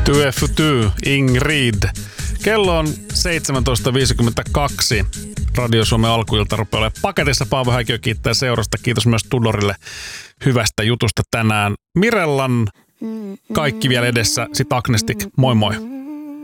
Tue futu, Ingrid. Kello on 17.52. Radio Suomen alkuilta rupeaa olemaan paketissa. Paavo Häikiö kiittää seurasta. Kiitos myös Tudorille hyvästä jutusta tänään. Mirellan kaikki vielä edessä. Sitten Agnestik. Moi moi.